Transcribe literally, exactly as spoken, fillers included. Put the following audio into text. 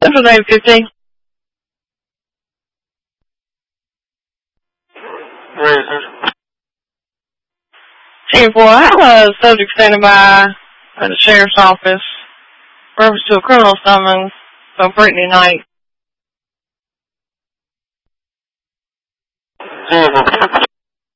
Central nine fifteen. Where is it? ten four, I have a subject standing by at the sheriff's office. Reference to a criminal summons on Brittany night. Do you have a